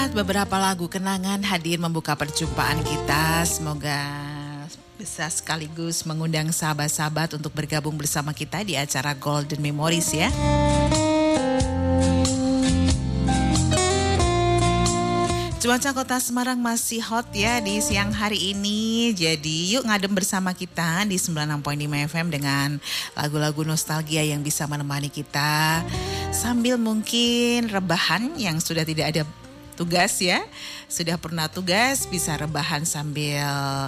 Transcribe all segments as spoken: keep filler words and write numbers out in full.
sahabat, beberapa lagu kenangan hadir membuka perjumpaan kita. Semoga bisa sekaligus mengundang sahabat-sahabat untuk bergabung bersama kita di acara Golden Memories ya. Cuaca kota Semarang masih hot ya di siang hari ini. Jadi yuk ngadem bersama kita di sembilan puluh enam koma lima F M dengan lagu-lagu nostalgia yang bisa menemani kita. Sambil mungkin rebahan yang sudah tidak ada tugas ya. Sudah pernah tugas bisa rebahan sambil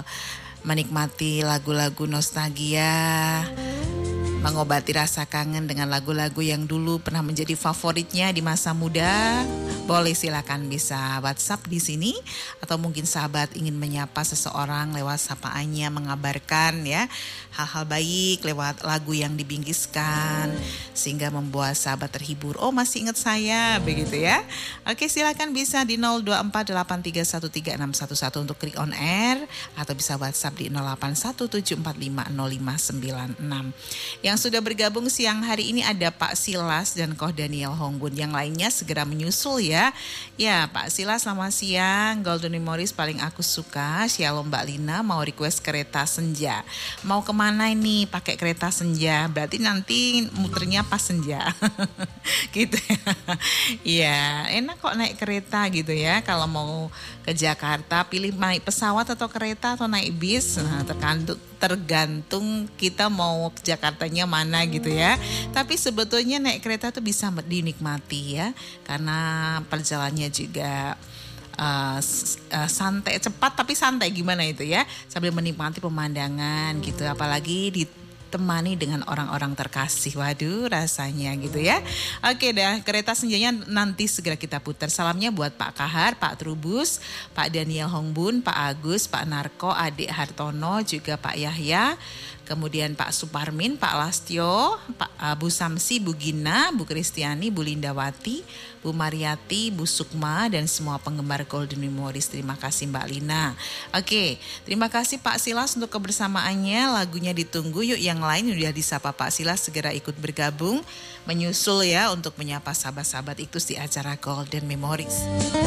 menikmati lagu-lagu nostalgia. Mengobati rasa kangen dengan lagu-lagu yang dulu pernah menjadi favoritnya di masa muda. Boleh silakan bisa WhatsApp di sini atau mungkin sahabat ingin menyapa seseorang lewat sapaannya, mengabarkan ya hal-hal baik lewat lagu yang dibingkiskan sehingga membuat sahabat terhibur. Oh, masih ingat saya begitu ya. Oke, silakan bisa di nol dua empat delapan tiga satu tiga enam satu satu untuk klik on air atau bisa WhatsApp di nol delapan satu tujuh empat lima nol lima sembilan enam. Yang sudah bergabung siang hari ini ada Pak Silas dan Koh Daniel Hongbun. Yang lainnya segera menyusul ya. Ya Pak Silas, selamat siang. Golden Memories paling aku suka. Shalom Mbak Lina, mau request kereta senja. Mau kemana ini pakai kereta senja? Berarti nanti muternya pas senja. Gitu ya. Iya, enak kok naik kereta gitu ya. Kalau mau ke Jakarta pilih naik pesawat atau kereta atau naik bis. Nah, tergantung tergantung kita mau ke Jakartanya mana gitu ya. Tapi sebetulnya naik kereta tuh bisa dinikmati ya, karena perjalanannya juga uh, uh, santai, cepat tapi santai gimana itu ya, sambil menikmati pemandangan gitu, apalagi di temani dengan orang-orang terkasih. Waduh, rasanya gitu ya. Oke dah, kereta senjanya nanti segera kita putar. Salamnya buat Pak Kahar, Pak Trubus, Pak Daniel Hongbun, Pak Agus, Pak Narko, Adik Hartono, juga Pak Yahya, kemudian Pak Suparmin, Pak Lastio, Pak uh, Bu Samsi, Bu Gina, Bu Kristiani, Bu Lindawati, Bu Mariati, Bu Sukma, dan semua penggemar Golden Memories. Terima kasih Mbak Lina. Oke, terima kasih Pak Silas untuk kebersamaannya. Lagunya ditunggu. Yuk yang lain udah disapa Pak Silas segera ikut bergabung, menyusul ya untuk menyapa sahabat-sahabat Iktus di acara Golden Memories.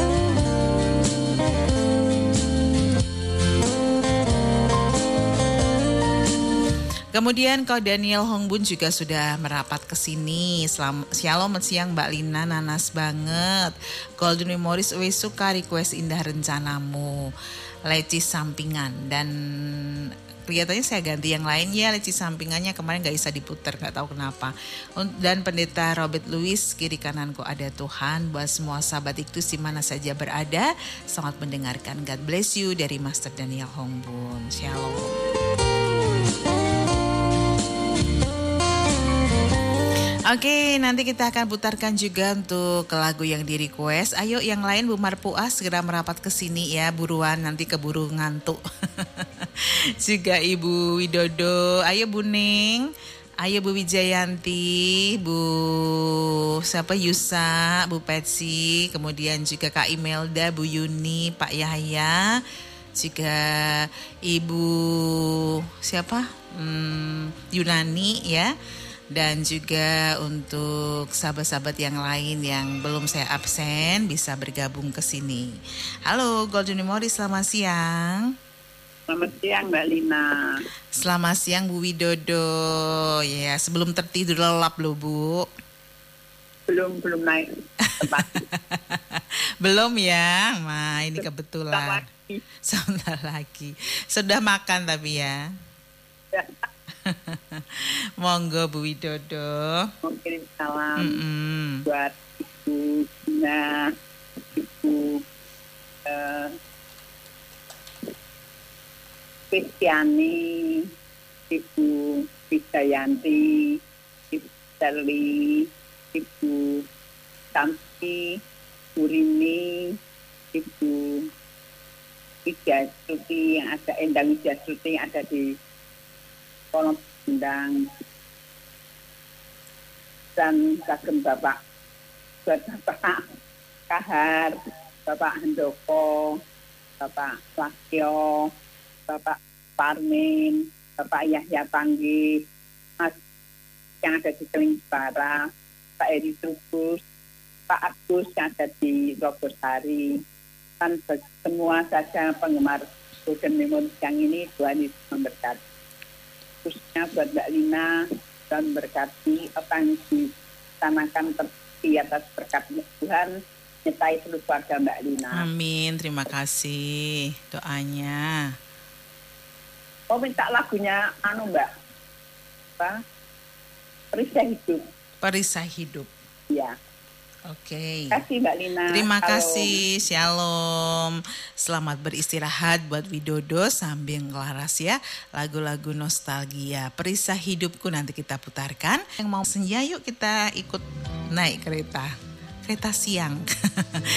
Kemudian Koh Daniel Hongbun juga sudah merapat ke sini. Shalom siang Mbak Lina, nanas banget. Golden Memories wes suka request indah rencanamu. Leci sampingan, dan kelihatannya saya ganti yang lain ya, leci sampingannya kemarin gak bisa diputar, gak tahu kenapa. Dan Pendeta Robert Louis, kiri kananku ada Tuhan. Buat semua sahabat Iktus di mana saja berada, selamat mendengarkan. God bless you dari Master Daniel Hongbun. Shalom. Oke, nanti kita akan putarkan juga untuk ke lagu yang di request. Ayo yang lain, Bu Marpuah segera merapat ke sini ya, buruan nanti keburu ngantuk. Juga Ibu Widodo, ayo Bu Ning, ayo Bu Wijayanti, Bu siapa Yusa, Bu Petsi, kemudian juga Kak Imelda, Bu Yuni, Pak Yahya, juga Ibu siapa hmm, Yunani ya. Dan juga untuk sahabat-sahabat yang lain yang belum saya absen bisa bergabung ke sini. Halo Golden Memories, selamat siang. Selamat siang Mbak Lina. Selamat siang Bu Widodo. Ya, sebelum tertidur lelap loh Bu. Belum belum naik tempat. Belum ya. Nah, ini kebetulan. Lagi. Sebentar lagi. Sudah makan tapi ya. Ya. Monggo Bu Widodo. Mau kirim salam Mm-mm. buat Ibu Gina, Ibu uh, Kristiani, Ibu Wijayanti, Ibu Sherly, Ibu Samsi, Bu Rini, Ibu Wijastuti yang ada, Endang Wijastuti yang ada di kolom undang, dan kagem Bapak buat Bapak Kahar, Bapak Handoko, Bapak Lastio, Bapak Parmin, Bapak Yahya Panggi, Mas yang ada di Kelingsara, Pak Eri Trubus, Pak Agus yang ada di Logosari, Dan bagi semua saja penggemar Golden Memory yang ini, Tuhan Yesus memberkati. Khususnya buat Mbak Lina, Tuhan berkati apa yang ditanakan di atas berkat Tuhan, nyertai seluruh keluarga Mbak Lina. Amin, terima kasih doanya. Mau minta lagunya anu Mbak, apa? Perisai hidup. Perisai hidup. Ya. Oke. Terima kasih Mbak Lina. Terima Halo. kasih, shalom. Selamat beristirahat buat Widodo sambil ngelaras ya lagu-lagu nostalgia. Perisai hidupku nanti kita putarkan. Yang mau senja yuk kita ikut naik kereta. Kereta siang.